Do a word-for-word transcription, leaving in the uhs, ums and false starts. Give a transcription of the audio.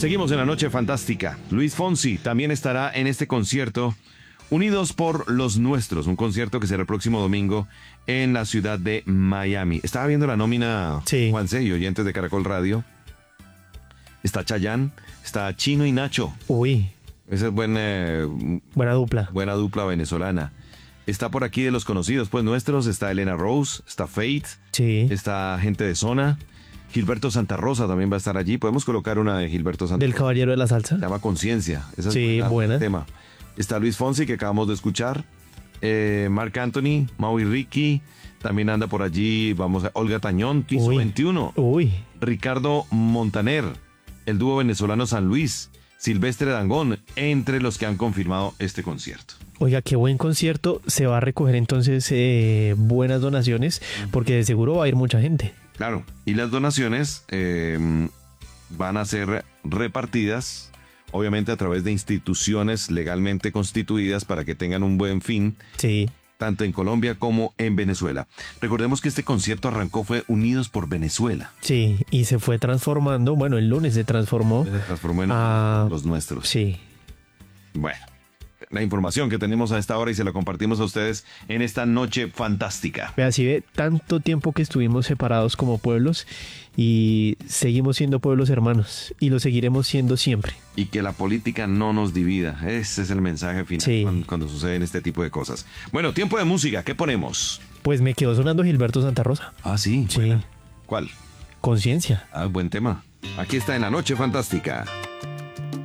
Seguimos en la noche fantástica. Luis Fonsi también estará en este concierto Unidos por los Nuestros, un concierto que será el próximo domingo en la ciudad de Miami. Estaba viendo la nómina, sí. Juanse y oyentes de Caracol Radio. Está Chayanne, está Chino y Nacho. Uy. Esa es buena, eh, buena dupla. Buena dupla venezolana. Está por aquí de los conocidos, pues nuestros, está Elena Rose, está Faith, sí. está gente de Zona. Gilberto Santa Rosa también va a estar allí. Podemos colocar una de Gilberto Santa Rosa. Del Caballero de la Salsa. Se llama Conciencia. Esa es sí, buena, buena. Tema. Está Luis Fonsi, que acabamos de escuchar. Eh, Marc Anthony, Mau y Ricky. También anda por allí, vamos a Olga Tañón, Piso Uy. veintiuno. Uy. Ricardo Montaner, el dúo venezolano San Luis, Silvestre Dangond, entre los que han confirmado este concierto. Oiga, qué buen concierto. Se va a recoger entonces eh, buenas donaciones, porque de seguro va a ir mucha gente. Claro, y las donaciones eh, van a ser repartidas, obviamente a través de instituciones legalmente constituidas para que tengan un buen fin, sí. tanto en Colombia como en Venezuela. Recordemos que este concierto arrancó, fue Unidos por Venezuela. Sí, y se fue transformando, bueno, el lunes se transformó. Se transformó en a... los nuestros. Sí. Bueno, la información que tenemos a esta hora y se la compartimos a ustedes en esta noche fantástica. Vea, si ve tanto tiempo que estuvimos separados como pueblos y seguimos siendo pueblos hermanos y lo seguiremos siendo siempre. Y que la política no nos divida. Ese es el mensaje final sí. cuando, cuando suceden este tipo de cosas. Bueno, tiempo de música. ¿Qué ponemos? Pues me quedó sonando Gilberto Santa Rosa. Ah, sí. Sí. Buena. ¿Cuál? Conciencia. Ah, buen tema. Aquí está en la noche fantástica.